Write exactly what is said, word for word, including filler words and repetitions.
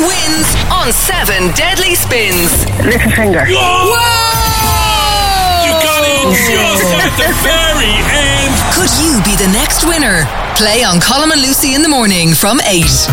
wins on seven Deadly Spins. Little finger. Whoa! You got it just at the very end. Could you be the next winner? Play on Colm and Lucy in the morning from eight.